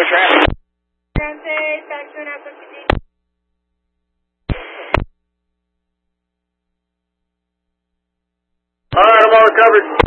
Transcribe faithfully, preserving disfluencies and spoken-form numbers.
with traffic. Traffic, back to an application. All right, I'm all recovered.